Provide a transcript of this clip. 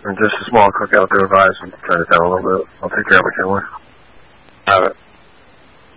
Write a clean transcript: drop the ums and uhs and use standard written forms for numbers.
Just a small cookout to advise and turn it down a little bit. I'll take care of it, Kenley. Have it.